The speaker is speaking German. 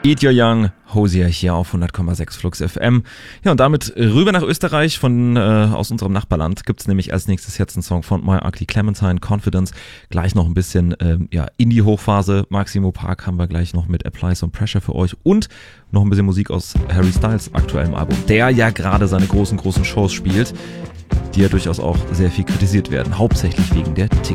Eat Your Young, Hosier hier auf 100,6 Flux FM. Ja, und damit rüber nach Österreich aus unserem Nachbarland gibt's nämlich als nächstes jetzt einen Song von My Ugly Clementine, Confidence. Gleich noch ein bisschen Indie-Hochphase. Maximo Park haben wir gleich noch mit Apply Some Pressure für euch und noch ein bisschen Musik aus Harry Styles aktuellem Album, der ja gerade seine großen Shows spielt, die ja durchaus auch sehr viel kritisiert werden, hauptsächlich wegen der